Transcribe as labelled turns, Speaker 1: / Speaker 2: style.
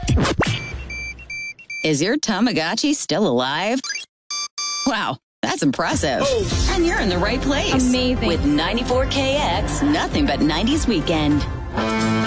Speaker 1: Is your Tamagotchi still alive? Wow, that's impressive. And you're in the right place.
Speaker 2: Amazing.
Speaker 1: With 94KX, nothing but 90s weekend.